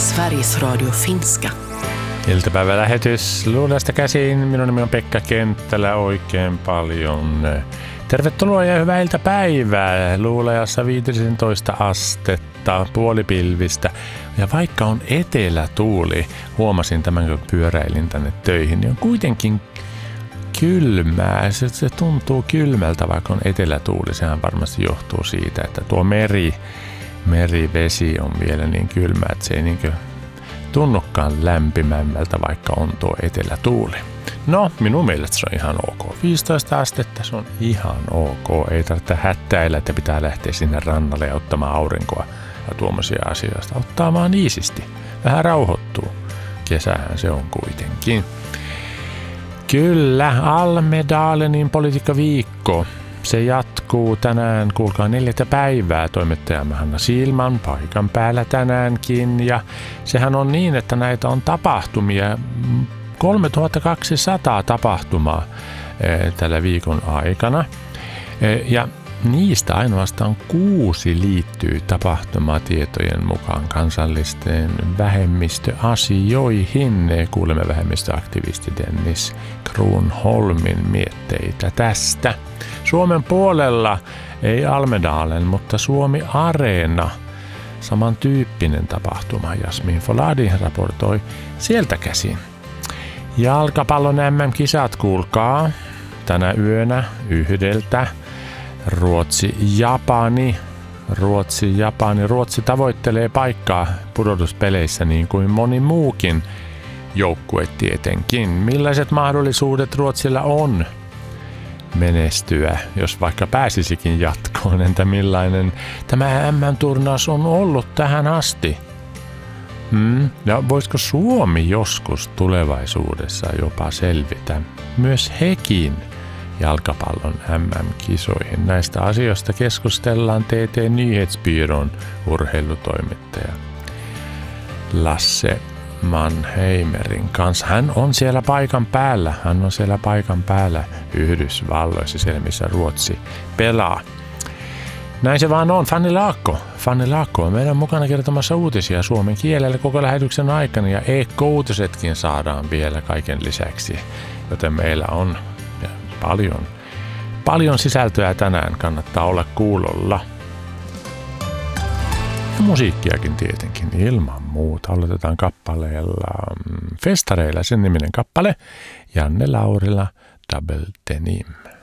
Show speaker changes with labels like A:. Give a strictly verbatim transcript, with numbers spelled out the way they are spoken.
A: Sveriges Radio Finska.
B: Iltapäivälähetys Luulajasta käsin. Minun nimi on Pekka Kenttälä. Oikein paljon tervetuloa ja hyvää iltapäivää. Luulajassa viisitoista astetta, puolipilvistä. Ja vaikka on etelätuuli, huomasin tämän kun pyöräilin tänne töihin, niin on kuitenkin kylmää. Se, se tuntuu kylmältä, vaikka on etelätuuli. Sehän varmasti johtuu siitä, että tuo meri, merivesi on vielä niin kylmä, että se ei niin tunnukaan lämpimämmältä, vaikka on tuo etelätuuli. No, minun mielestä se on ihan ok. viisitoista astetta, se on ihan ok. Ei tarvitse hättäillä, että pitää lähteä sinne rannalle ja ottamaan aurinkoa ja tuommoisia asioista. Ottaa vaan iisisti. Vähän rauhoittuu. Kesähän se on kuitenkin. Kyllä, Almedalenin politiikkaviikko. Se jatkuu tänään, kuulkaa neljättä päivää, toimittajamme Hanna Silman paikan päällä tänäänkin. Ja sehän on niin, että näitä on tapahtumia, kolmetuhattakaksisataa tapahtumaa e, tällä viikon aikana. E, ja niistä ainoastaan kuusi liittyy tapahtumatietojen mukaan kansallisten vähemmistöasioihin. Kuulemme vähemmistöaktivisti Dennis Kruunholmin mietteitä tästä. Suomen puolella ei Almedalen, mutta Suomi Areena. Samantyyppinen tapahtuma. Jasmin Foladi raportoi sieltä käsin. Jalkapallon M M-kisat kuulkaa tänä yönä yhdeltä. Ruotsi-Japani. Ruotsi-Japani. Ruotsi tavoittelee paikkaa pudotuspeleissä niin kuin moni muukin joukkue tietenkin. Millaiset mahdollisuudet Ruotsilla on menestyä, jos vaikka pääsisikin jatkoon? Entä millainen tämä M M-turnaus on ollut tähän asti? Hmm? Ja voisiko Suomi joskus tulevaisuudessa jopa selvitä? Myös hekin jalkapallon M M-kisoihin. Näistä asioista keskustellaan T T Nyhetsbyrån urheilutoimittaja Lasse Mannheimerin kanssa. Hän on siellä paikan päällä. Hän on siellä paikan päällä Yhdysvalloissa, siellä missä Ruotsi pelaa. Näin se vaan on. Fanny Laakko. Fanny Laakko on meidän mukana kertomassa uutisia suomen kielellä koko lähetyksen aikana. Ja e-uutisetkin saadaan vielä kaiken lisäksi. Joten meillä on paljon, paljon sisältöä tänään. Kannattaa olla kuulolla. Ja musiikkiakin tietenkin ilman muuta. Aloitetaan kappaleella Festareilla, sen niminen kappale. Janne Laurila, Double Denim.